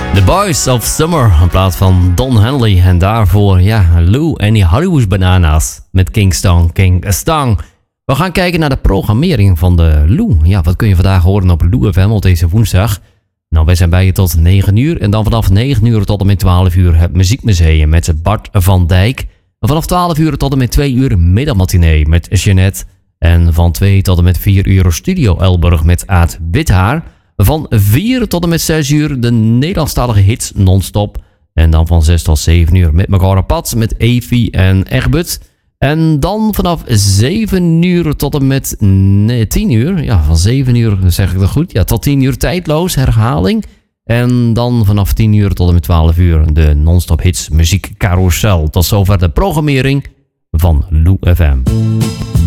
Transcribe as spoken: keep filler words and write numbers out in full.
The Boys of Summer in plaats van Don Henley. En daarvoor, ja, Lou en die Hollywood Bananas met Kingston, Kingston. We gaan kijken naar de programmering van de Lou. Ja, wat kun je vandaag horen op Lou F M op deze woensdag? Nou, wij zijn bij je tot negen uur. En dan vanaf negen uur tot en met twaalf uur het Muziekmuseum met Bart van Dijk. En vanaf twaalf uur tot en met twee uur middagmatinee met Jeanette. En van twee tot en met vier uur Studio Elburg met Aad Withaar. Van vier tot en met zes uur de Nederlandstalige hits non-stop. En dan van zes tot zeven uur met elkaar op pad met Evie en Egbert. En dan vanaf zeven uur tot en met nee, tien uur. Ja, van zeven uur zeg ik dat goed. Ja, tot tien uur tijdloos herhaling. En dan vanaf tien uur tot en met twaalf uur de non-stop hits muziek carousel. Tot zover de programmering van Lou F M.